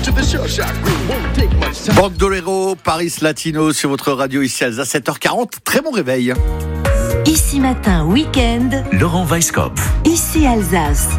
Bandolero, Paris Latino sur votre radio ici Alsace, 7h40. Très bon réveil. Ici Matin, week-end. Laurent Weisskopf. Ici Alsace.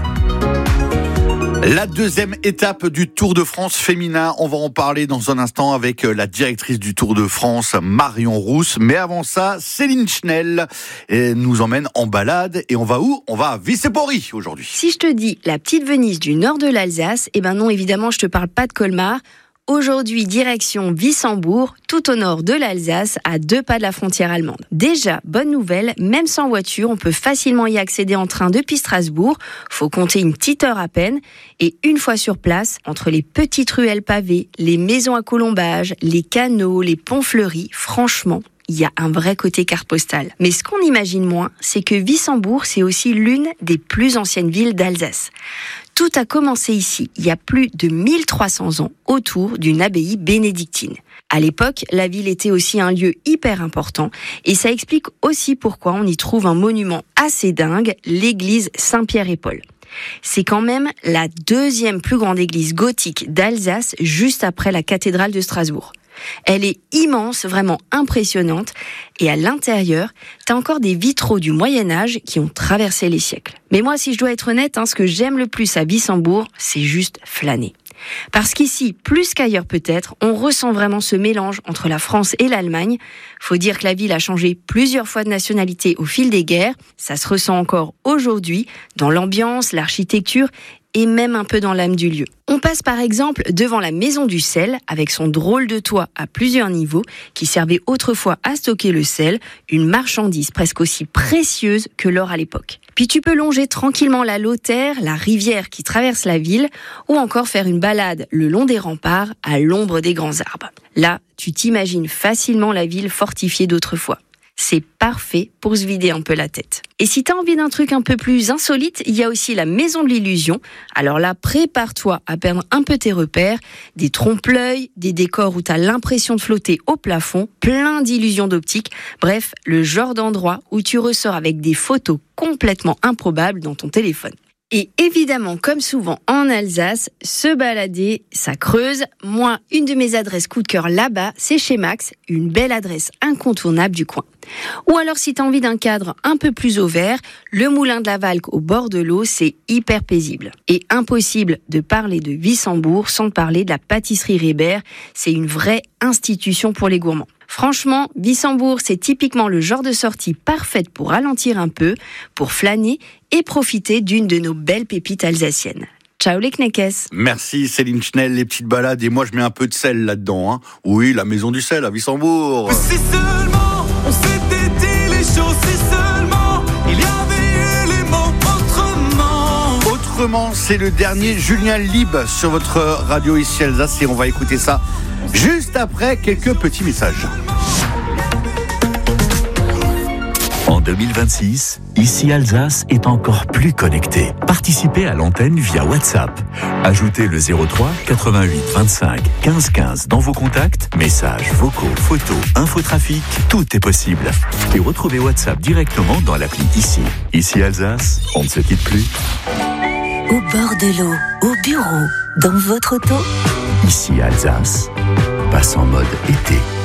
La deuxième étape du Tour de France féminin, on va en parler dans un instant avec la directrice du Tour de France, Marion Rousse. Mais avant ça, Céline Schnell nous emmène en balade. Et on va où ? On va à Vicepori aujourd'hui. Si je te dis la petite Venise du nord de l'Alsace, eh ben non, évidemment, je te parle pas de Colmar. Aujourd'hui, direction Wissembourg, tout au nord de l'Alsace, à 2 pas de la frontière allemande. Déjà, bonne nouvelle, même sans voiture, on peut facilement y accéder en train depuis Strasbourg. Faut compter une petite heure à peine. Et une fois sur place, entre les petites ruelles pavées, les maisons à colombages, les canaux, les ponts fleuris, franchement, il y a un vrai côté carte postale. Mais ce qu'on imagine moins, c'est que Wissembourg, c'est aussi l'une des plus anciennes villes d'Alsace. Tout a commencé ici, il y a plus de 1300 ans, autour d'une abbaye bénédictine. À l'époque, la ville était aussi un lieu hyper important, et ça explique aussi pourquoi on y trouve un monument assez dingue, l'église Saint-Pierre-et-Paul. C'est quand même la deuxième plus grande église gothique d'Alsace, juste après la cathédrale de Strasbourg. Elle est immense, vraiment impressionnante, et à l'intérieur, t'as encore des vitraux du Moyen-Âge qui ont traversé les siècles. Mais moi, si je dois être honnête, ce que j'aime le plus à Wissembourg, c'est juste flâner. Parce qu'ici, plus qu'ailleurs peut-être, on ressent vraiment ce mélange entre la France et l'Allemagne. Faut dire que la ville a changé plusieurs fois de nationalité au fil des guerres. Ça se ressent encore aujourd'hui, dans l'ambiance, l'architecture et même un peu dans l'âme du lieu. On passe par exemple devant la maison du sel, avec son drôle de toit à plusieurs niveaux, qui servait autrefois à stocker le sel, une marchandise presque aussi précieuse que l'or à l'époque. Puis tu peux longer tranquillement la Lauter, la rivière qui traverse la ville, ou encore faire une balade le long des remparts, à l'ombre des grands arbres. Là, tu t'imagines facilement la ville fortifiée d'autrefois. C'est parfait pour se vider un peu la tête. Et si t'as envie d'un truc un peu plus insolite, il y a aussi la Maison de l'Illusion. Alors là, prépare-toi à perdre un peu tes repères. Des trompe-l'œil, des décors où t'as l'impression de flotter au plafond, plein d'illusions d'optique. Bref, le genre d'endroit où tu ressors avec des photos complètement improbables dans ton téléphone. Et évidemment, comme souvent en Alsace, se balader, ça creuse. Moi, une de mes adresses coup de cœur là-bas, c'est chez Max, une belle adresse incontournable du coin. Ou alors, si t'as envie d'un cadre un peu plus au vert, le moulin de la Valque au bord de l'eau, c'est hyper paisible. Et impossible de parler de Wissembourg sans parler de la pâtisserie Rébert. C'est une vraie institution pour les gourmands. Franchement, Wissembourg, c'est typiquement le genre de sortie parfaite pour ralentir un peu, pour flâner et profiter d'une de nos belles pépites alsaciennes. Ciao les kneckes. Merci Céline Schnell, les petites balades, et moi je mets un peu de sel là-dedans. Oui, la maison du sel à Wissembourg. Si seulement on s'était dit les choses, si seulement il y avait eu les mots autrement. Autrement, c'est le dernier Julien Lieb sur votre radio ici Alsace, et on va écouter ça juste après quelques petits messages. En 2026, ici Alsace est encore plus connecté. Participez à l'antenne via WhatsApp. Ajoutez le 03 88 25 15 15 dans vos contacts, messages, vocaux, photos, infotrafic, tout est possible. Et retrouvez WhatsApp directement dans l'appli Ici. Ici Alsace, on ne se quitte plus. Au bord de l'eau, au bureau, dans votre auto. Ici Alsace, passe en mode été.